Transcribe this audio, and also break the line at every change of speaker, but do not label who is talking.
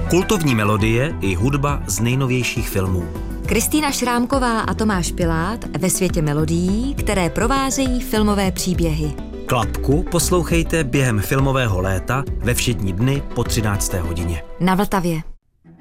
Kultovní melodie i hudba z nejnovějších filmů.
Kristýna Šrámková a Tomáš Pilát ve světě melodií, které provázejí filmové příběhy.
Klapku poslouchejte během filmového léta ve všední dny po 13. hodině.
Na Vltavě.